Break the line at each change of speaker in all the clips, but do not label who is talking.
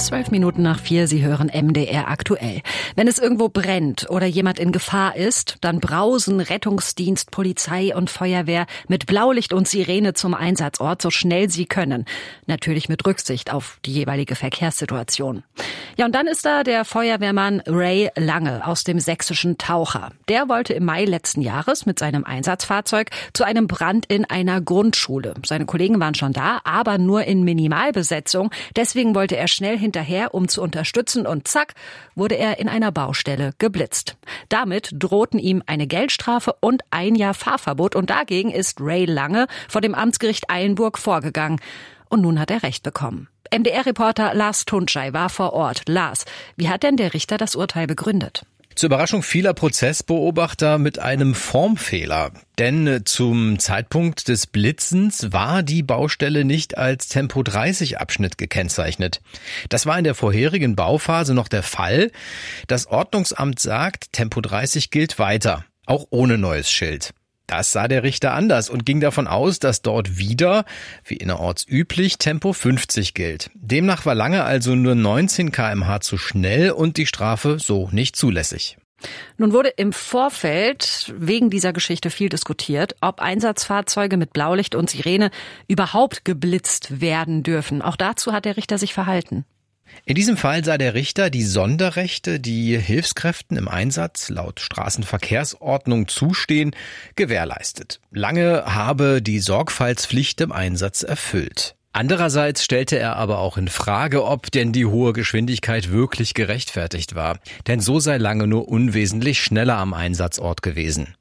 4:12. Sie hören MDR aktuell. Wenn es irgendwo brennt oder jemand in Gefahr ist, dann brausen Rettungsdienst, Polizei und Feuerwehr mit Blaulicht und Sirene zum Einsatzort, so schnell sie können. Natürlich mit Rücksicht auf die jeweilige Verkehrssituation. Ja, und dann ist da der Feuerwehrmann Ray Lange aus dem sächsischen Taucher. Der wollte im Mai letzten Jahres mit seinem Einsatzfahrzeug zu einem Brand in einer Grundschule. Seine Kollegen waren schon da, aber nur in Minimalbesetzung. Deswegen wollte er schnell hinterher, um zu unterstützen, und zack, wurde er in einer Baustelle geblitzt. Damit drohten ihm eine Geldstrafe und 1 Jahr Fahrverbot, und dagegen ist Ray Lange vor dem Amtsgericht Eilenburg vorgegangen. Und nun hat er Recht bekommen. MDR-Reporter Lars Tuncay war vor Ort. Lars, wie hat denn der Richter das Urteil begründet?
Zur Überraschung vieler Prozessbeobachter mit einem Formfehler. Denn zum Zeitpunkt des Blitzens war die Baustelle nicht als Tempo-30-Abschnitt gekennzeichnet. Das war in der vorherigen Bauphase noch der Fall. Das Ordnungsamt sagt, Tempo 30 gilt weiter, auch ohne neues Schild. Das sah der Richter anders und ging davon aus, dass dort wieder, wie innerorts üblich, Tempo 50 gilt. Demnach war Lange also nur 19 km/h zu schnell und die Strafe so nicht zulässig.
Nun wurde im Vorfeld wegen dieser Geschichte viel diskutiert, ob Einsatzfahrzeuge mit Blaulicht und Sirene überhaupt geblitzt werden dürfen. Auch dazu hat der Richter sich verhalten.
In diesem Fall sah der Richter die Sonderrechte, die Hilfskräften im Einsatz laut Straßenverkehrsordnung zustehen, gewährleistet. Lange habe die Sorgfaltspflicht im Einsatz erfüllt. Andererseits stellte er aber auch in Frage, ob denn die hohe Geschwindigkeit wirklich gerechtfertigt war. Denn so sei Lange nur unwesentlich schneller am Einsatzort gewesen.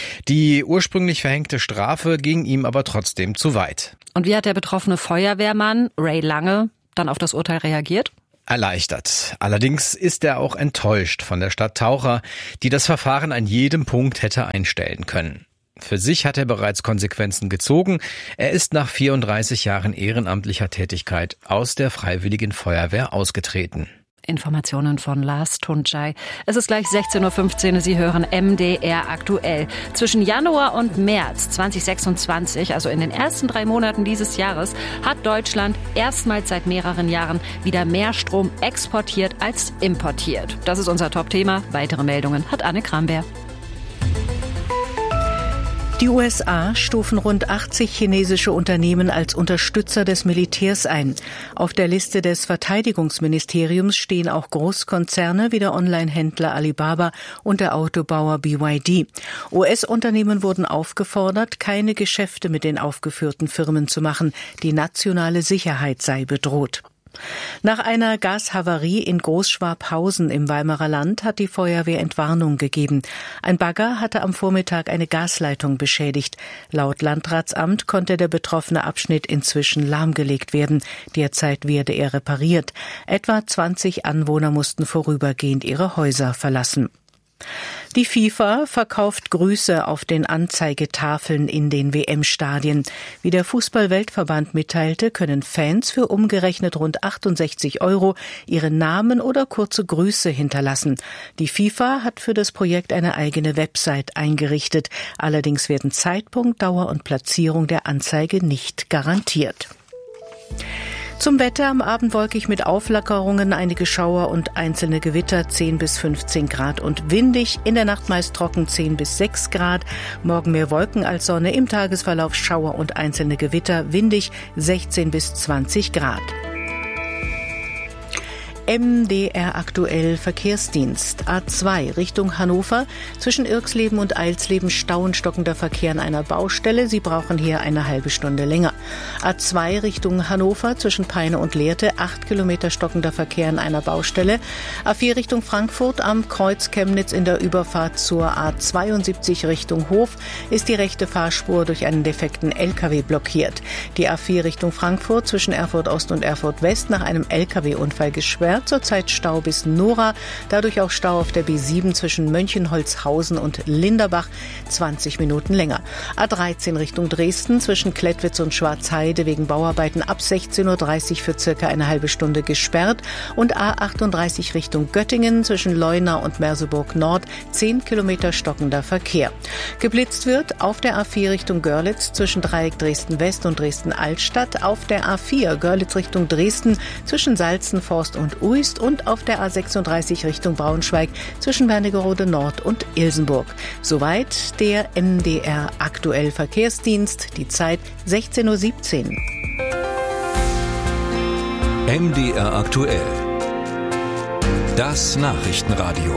Die ursprünglich verhängte Strafe ging ihm aber trotzdem zu weit.
Und wie hat der betroffene Feuerwehrmann Ray Lange dann auf das Urteil reagiert?
Erleichtert. Allerdings ist er auch enttäuscht von der Stadt Taucher, die das Verfahren an jedem Punkt hätte einstellen können. Für sich hat er bereits Konsequenzen gezogen. Er ist nach 34 Jahren ehrenamtlicher Tätigkeit aus der Freiwilligen Feuerwehr ausgetreten.
Informationen von Lars Tuncay. Es ist gleich 16:15 Uhr. Sie hören MDR aktuell. Zwischen Januar und März 2026, also in den ersten 3 Monaten dieses Jahres, hat Deutschland erstmals seit mehreren Jahren wieder mehr Strom exportiert als importiert. Das ist unser Top-Thema. Weitere Meldungen hat Anne Kramberg.
Die USA stufen rund 80 chinesische Unternehmen als Unterstützer des Militärs ein. Auf der Liste des Verteidigungsministeriums stehen auch Großkonzerne wie der Online-Händler Alibaba und der Autobauer BYD. US-Unternehmen wurden aufgefordert, keine Geschäfte mit den aufgeführten Firmen zu machen. Die nationale Sicherheit sei bedroht. Nach einer Gashavarie in Großschwabhausen im Weimarer Land hat die Feuerwehr Entwarnung gegeben. Ein Bagger hatte am Vormittag eine Gasleitung beschädigt. Laut Landratsamt konnte der betroffene Abschnitt inzwischen lahmgelegt werden. Derzeit werde er repariert. Etwa 20 Anwohner mussten vorübergehend ihre Häuser verlassen. Die FIFA verkauft Grüße auf den Anzeigetafeln in den WM-Stadien. Wie der Fußball-Weltverband mitteilte, können Fans für umgerechnet rund 68 € ihre Namen oder kurze Grüße hinterlassen. Die FIFA hat für das Projekt eine eigene Website eingerichtet. Allerdings werden Zeitpunkt, Dauer und Platzierung der Anzeige nicht garantiert. Zum Wetter: am Abend wolkig mit Auflockerungen, einige Schauer und einzelne Gewitter, 10 bis 15 Grad und windig. In der Nacht meist trocken, 10 bis 6 Grad. Morgen mehr Wolken als Sonne, im Tagesverlauf Schauer und einzelne Gewitter, windig, 16 bis 20 Grad. MDR aktuell Verkehrsdienst. A2 Richtung Hannover. Zwischen Irxleben und Eilsleben Stau und stockender Verkehr an einer Baustelle. Sie brauchen hier eine halbe Stunde länger. A2 Richtung Hannover. Zwischen Peine und Lehrte 8 Kilometer stockender Verkehr an einer Baustelle. A4 Richtung Frankfurt am Kreuz Chemnitz in der Überfahrt zur A72 Richtung Hof ist die rechte Fahrspur durch einen defekten LKW blockiert. Die A4 Richtung Frankfurt zwischen Erfurt Ost und Erfurt West nach einem LKW-Unfall gesperrt. gesperrt, zurzeit Stau bis Nora, dadurch auch Stau auf der B7 zwischen Mönchenholzhausen und Linderbach, 20 Minuten länger. A13 Richtung Dresden zwischen Klettwitz und Schwarzheide wegen Bauarbeiten ab 16.30 Uhr für circa eine halbe Stunde gesperrt und A38 Richtung Göttingen zwischen Leuna und Merseburg Nord 10 Kilometer stockender Verkehr. Geblitzt wird auf der A4 Richtung Görlitz zwischen Dreieck Dresden-West und Dresden-Altstadt, auf der A4 Görlitz Richtung Dresden zwischen Salzenforst und Uist und auf der A36 Richtung Braunschweig zwischen Wernigerode Nord und Ilsenburg. Soweit der MDR aktuell Verkehrsdienst, die Zeit 16.17 Uhr.
MDR aktuell. Das Nachrichtenradio.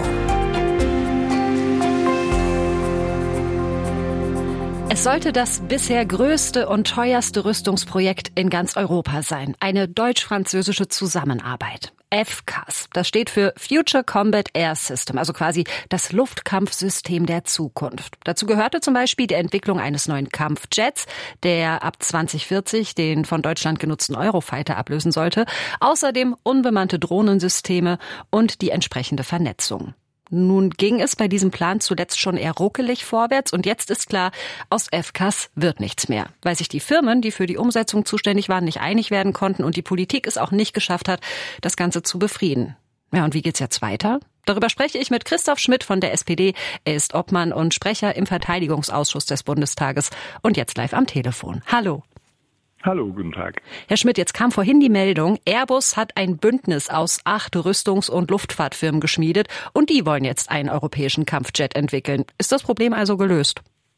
Es sollte das bisher größte und teuerste Rüstungsprojekt in ganz Europa sein. Eine deutsch-französische Zusammenarbeit. FCAS, das steht für Future Combat Air System, also quasi das Luftkampfsystem der Zukunft. Dazu gehörte zum Beispiel die Entwicklung eines neuen Kampfjets, der ab 2040 den von Deutschland genutzten Eurofighter ablösen sollte. Außerdem unbemannte Drohnensysteme und die entsprechende Vernetzung. Nun ging es bei diesem Plan zuletzt schon eher ruckelig vorwärts und jetzt ist klar, aus FCAS wird nichts mehr, weil sich die Firmen, die für die Umsetzung zuständig waren, nicht einig werden konnten und die Politik es auch nicht geschafft hat, das Ganze zu befrieden. Ja, und wie geht's jetzt weiter? Darüber spreche ich mit Christoph Schmidt von der SPD. Er ist Obmann und Sprecher im Verteidigungsausschuss des Bundestages und jetzt live am Telefon. Hallo.
Hallo, guten Tag.
Herr Schmidt, jetzt kam vorhin die Meldung, Airbus hat ein Bündnis aus 8 Rüstungs- und Luftfahrtfirmen geschmiedet und die wollen jetzt einen europäischen Kampfjet entwickeln. Ist das Problem also gelöst?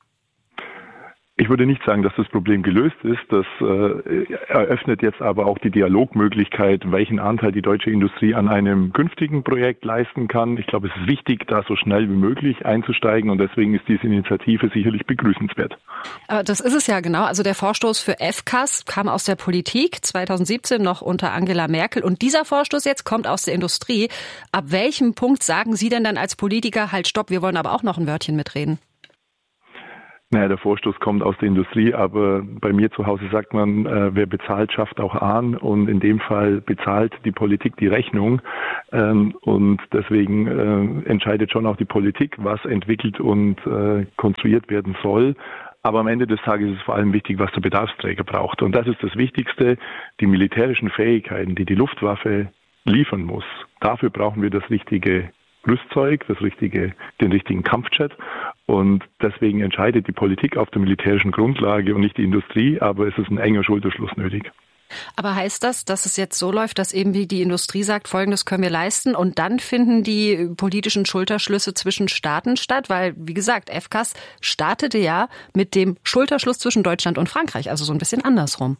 Ich würde nicht sagen, dass das Problem gelöst ist. Das eröffnet jetzt aber auch die Dialogmöglichkeit, welchen Anteil die deutsche Industrie an einem künftigen Projekt leisten kann. Ich glaube, es ist wichtig, da so schnell wie möglich einzusteigen und deswegen ist diese Initiative sicherlich begrüßenswert.
Aber das ist es ja genau. Also der Vorstoß für FCAS kam aus der Politik, 2017 noch unter Angela Merkel und dieser Vorstoß jetzt kommt aus der Industrie. Ab welchem Punkt sagen Sie denn dann als Politiker, halt stopp, wir wollen aber auch noch ein Wörtchen mitreden?
Naja, der Vorstoß kommt aus der Industrie, aber bei mir zu Hause sagt man, wer bezahlt, schafft auch an und in dem Fall bezahlt die Politik die Rechnung und deswegen entscheidet schon auch die Politik, was entwickelt und konstruiert werden soll. Aber am Ende des Tages ist es vor allem wichtig, was der Bedarfsträger braucht und das ist das Wichtigste, die militärischen Fähigkeiten, die die Luftwaffe liefern muss. Dafür brauchen wir das richtige Rüstzeug, den richtigen Kampfjet und deswegen entscheidet die Politik auf der militärischen Grundlage und nicht die Industrie, aber es ist ein enger Schulterschluss nötig.
Aber heißt das, dass es jetzt so läuft, dass eben wie die Industrie sagt, Folgendes können wir leisten und dann finden die politischen Schulterschlüsse zwischen Staaten statt? Weil, wie gesagt, FCAS startete ja mit dem Schulterschluss zwischen Deutschland und Frankreich, also so ein bisschen andersrum.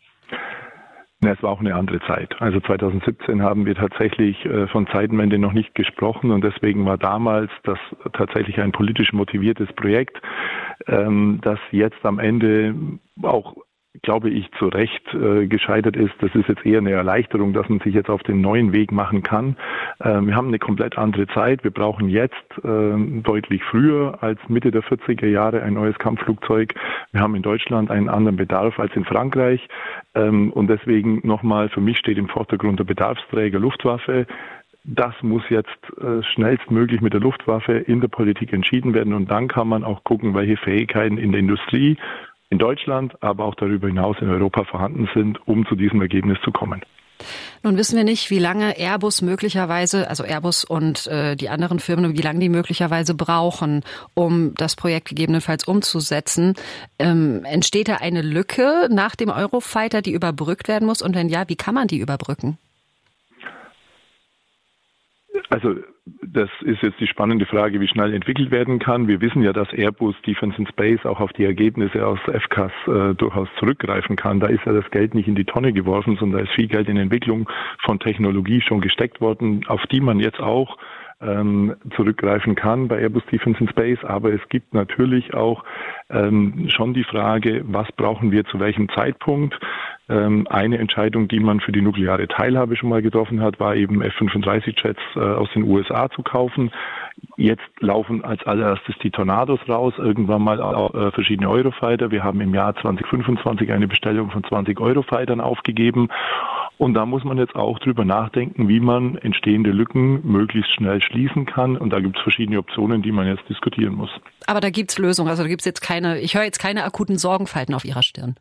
Es war auch eine andere Zeit. Also 2017 haben wir tatsächlich von Zeitenwende noch nicht gesprochen und deswegen war damals das tatsächlich ein politisch motiviertes Projekt, das jetzt am Ende auch, glaube ich, zu Recht gescheitert ist. Das ist jetzt eher eine Erleichterung, dass man sich jetzt auf den neuen Weg machen kann. Wir haben eine komplett andere Zeit. Wir brauchen jetzt deutlich früher als Mitte der 40er Jahre ein neues Kampfflugzeug. Wir haben in Deutschland einen anderen Bedarf als in Frankreich. Und deswegen nochmal, für mich steht im Vordergrund der Bedarfsträger Luftwaffe. Das muss jetzt schnellstmöglich mit der Luftwaffe in der Politik entschieden werden. Und dann kann man auch gucken, welche Fähigkeiten in der Industrie in Deutschland, aber auch darüber hinaus in Europa vorhanden sind, um zu diesem Ergebnis zu kommen.
Nun wissen wir nicht, wie lange Airbus möglicherweise, also Airbus und die anderen Firmen, wie lange die möglicherweise brauchen, um das Projekt gegebenenfalls umzusetzen. Entsteht da eine Lücke nach dem Eurofighter, die überbrückt werden muss? Und wenn ja, wie kann man die überbrücken?
Also das ist jetzt die spannende Frage, wie schnell entwickelt werden kann. Wir wissen ja, dass Airbus Defence and Space auch auf die Ergebnisse aus FCAS durchaus zurückgreifen kann. Da ist ja das Geld nicht in die Tonne geworfen, sondern da ist viel Geld in Entwicklung von Technologie schon gesteckt worden, auf die man jetzt auch zurückgreifen kann bei Airbus Defence and Space. Aber es gibt natürlich auch schon die Frage, was brauchen wir zu welchem Zeitpunkt? Eine Entscheidung, die man für die nukleare Teilhabe schon mal getroffen hat, war eben F-35-Jets aus den USA zu kaufen. Jetzt laufen als allererstes die Tornados raus, irgendwann mal auch verschiedene Eurofighter. Wir haben im Jahr 2025 eine Bestellung von 20 Eurofightern aufgegeben. Und da muss man jetzt auch drüber nachdenken, wie man entstehende Lücken möglichst schnell schließen kann. Und da gibt es verschiedene Optionen, die man jetzt diskutieren muss.
Aber da gibt's Lösungen. Also da gibt's jetzt ich höre jetzt keine akuten Sorgenfalten auf Ihrer Stirn.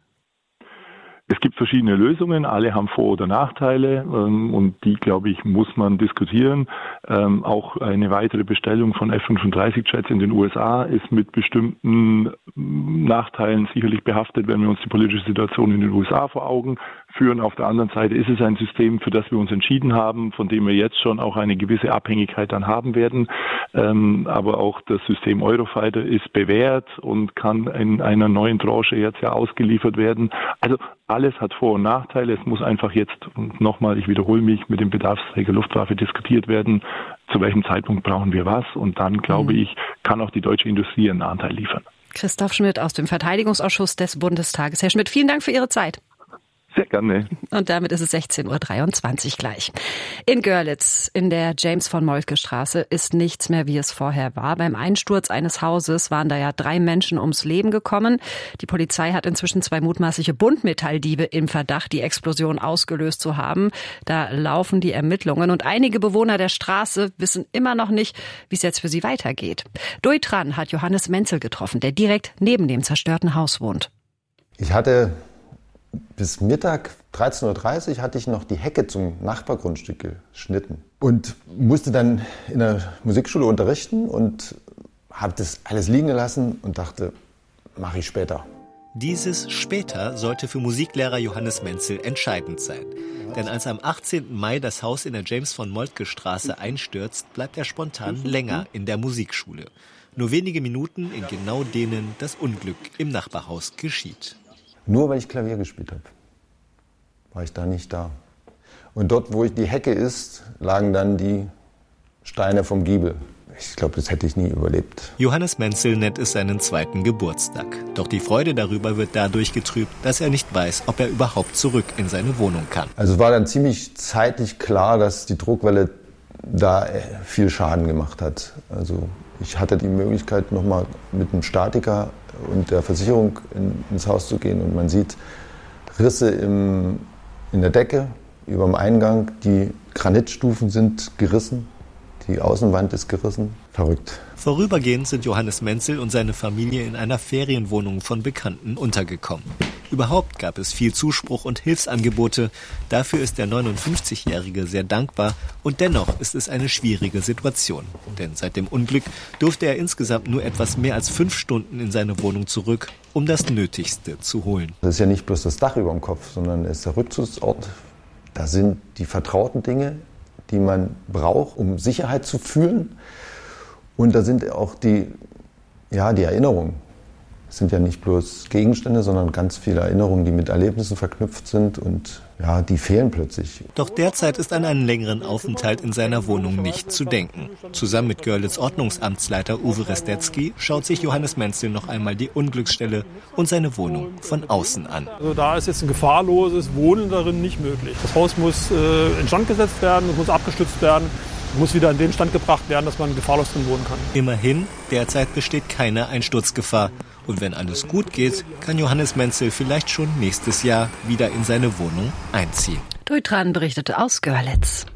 Es gibt verschiedene Lösungen, alle haben Vor- oder Nachteile und die, glaube ich, muss man diskutieren. Auch eine weitere Bestellung von F-35-Jets in den USA ist mit bestimmten Nachteilen sicherlich behaftet, wenn wir uns die politische Situation in den USA vor Augen führen. Auf der anderen Seite ist es ein System, für das wir uns entschieden haben, von dem wir jetzt schon auch eine gewisse Abhängigkeit dann haben werden. Aber auch das System Eurofighter ist bewährt und kann in einer neuen Tranche jetzt ja ausgeliefert werden. Also alles hat Vor- und Nachteile. Es muss einfach jetzt, nochmal, ich wiederhole mich, mit dem Bedarfsträger Luftwaffe diskutiert werden. Zu welchem Zeitpunkt brauchen wir was? Und dann, glaube ich, kann auch die deutsche Industrie einen Anteil liefern.
Christoph Schmidt aus dem Verteidigungsausschuss des Bundestages. Herr Schmidt, vielen Dank für Ihre Zeit.
Sehr gerne.
Und damit ist es 16:23 Uhr gleich. In Görlitz, in der James-von-Moltke-Straße, ist nichts mehr, wie es vorher war. Beim Einsturz eines Hauses waren da ja 3 Menschen ums Leben gekommen. Die Polizei hat inzwischen 2 mutmaßliche Buntmetalldiebe im Verdacht, die Explosion ausgelöst zu haben. Da laufen die Ermittlungen und einige Bewohner der Straße wissen immer noch nicht, wie es jetzt für sie weitergeht. Duitran hat Johannes Menzel getroffen, der direkt neben dem zerstörten Haus wohnt.
Ich hatte bis Mittag, 13:30 Uhr, hatte ich noch die Hecke zum Nachbargrundstück geschnitten und musste dann in der Musikschule unterrichten und habe das alles liegen gelassen und dachte, mache ich später.
Dieses später sollte für Musiklehrer Johannes Menzel entscheidend sein. Denn als am 18. Mai das Haus in der James-von-Moltke-Straße einstürzt, bleibt er spontan länger in der Musikschule. Nur wenige Minuten, in genau denen das Unglück im Nachbarhaus geschieht.
Nur weil ich Klavier gespielt habe, war ich da nicht da. Und dort, wo die Hecke ist, lagen dann die Steine vom Giebel. Ich glaube, das hätte ich nie überlebt.
Johannes Menzel nennt es seinen 2. Geburtstag. Doch die Freude darüber wird dadurch getrübt, dass er nicht weiß, ob er überhaupt zurück in seine Wohnung kann.
Also es war dann ziemlich zeitlich klar, dass die Druckwelle da viel Schaden gemacht hat. Also ich hatte die Möglichkeit, nochmal mit einem Statiker und der Versicherung ins Haus zu gehen. Und man sieht Risse in der Decke, über dem Eingang. Die Granitstufen sind gerissen, die Außenwand ist gerissen. Verrückt.
Vorübergehend sind Johannes Menzel und seine Familie in einer Ferienwohnung von Bekannten untergekommen. Überhaupt gab es viel Zuspruch und Hilfsangebote. Dafür ist der 59-Jährige sehr dankbar. Und dennoch ist es eine schwierige Situation. Denn seit dem Unglück durfte er insgesamt nur etwas mehr als 5 Stunden in seine Wohnung zurück, um das Nötigste zu holen.
Das ist ja nicht bloß das Dach über dem Kopf, sondern es ist der Rückzugsort. Da sind die vertrauten Dinge, die man braucht, um Sicherheit zu fühlen. Und da sind auch die Erinnerungen. Es sind ja nicht bloß Gegenstände, sondern ganz viele Erinnerungen, die mit Erlebnissen verknüpft sind und die fehlen plötzlich.
Doch derzeit ist an einen längeren Aufenthalt in seiner Wohnung nicht zu denken. Zusammen mit Görlitz Ordnungsamtsleiter Uwe Restetzky schaut sich Johannes Menzel noch einmal die Unglücksstelle und seine Wohnung von außen an.
Also da ist jetzt ein gefahrloses Wohnen darin nicht möglich. Das Haus muss instand gesetzt werden, es muss abgestützt werden. Muss wieder in den Stand gebracht werden, dass man gefahrlos drin wohnen kann.
Immerhin, derzeit besteht keine Einsturzgefahr. Und wenn alles gut geht, kann Johannes Menzel vielleicht schon nächstes Jahr wieder in seine Wohnung einziehen.
Duitran berichtete aus Görlitz.